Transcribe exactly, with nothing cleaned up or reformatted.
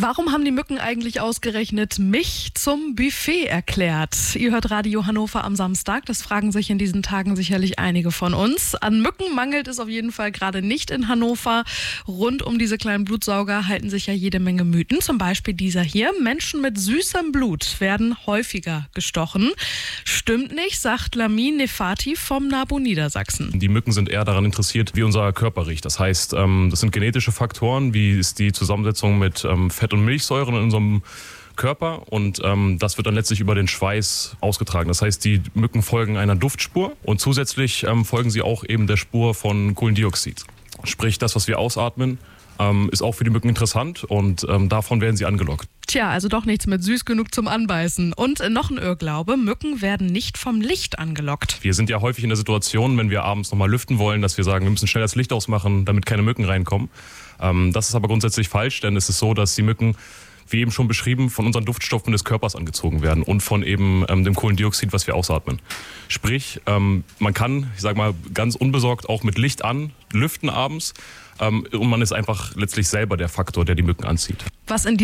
Warum haben die Mücken eigentlich ausgerechnet mich zum Buffet erklärt? Ihr hört Radio Hannover am Samstag. Das fragen sich in diesen Tagen sicherlich einige von uns. An Mücken mangelt es auf jeden Fall gerade nicht in Hannover. Rund um diese kleinen Blutsauger halten sich ja jede Menge Mythen. Zum Beispiel dieser hier. Menschen mit süßem Blut werden häufiger gestochen. Stimmt nicht, sagt Lamin Nefati vom NABU Niedersachsen. Die Mücken sind eher daran interessiert, wie unser Körper riecht. Das heißt, das sind genetische Faktoren, wie ist die Zusammensetzung mit Fett- und Milchsäuren in unserem Körper, und ähm, das wird dann letztlich über den Schweiß ausgetragen. Das heißt, die Mücken folgen einer Duftspur und zusätzlich ähm, folgen sie auch eben der Spur von Kohlendioxid. Sprich, das, was wir ausatmen, ähm, ist auch für die Mücken interessant, und ähm, davon werden sie angelockt. Tja, also doch nichts mit süß genug zum Anbeißen. Und noch ein Irrglaube, Mücken werden nicht vom Licht angelockt. Wir sind ja häufig in der Situation, wenn wir abends nochmal lüften wollen, dass wir sagen, wir müssen schnell das Licht ausmachen, damit keine Mücken reinkommen. Ähm, das ist aber grundsätzlich falsch, denn es ist so, dass die Mücken, wie eben schon beschrieben, von unseren Duftstoffen des Körpers angezogen werden und von eben ähm, dem Kohlendioxid, was wir ausatmen. Sprich, ähm, man kann, ich sag mal, ganz unbesorgt auch mit Licht an lüften abends, ähm, und man ist einfach letztlich selber der Faktor, der die Mücken anzieht. Was in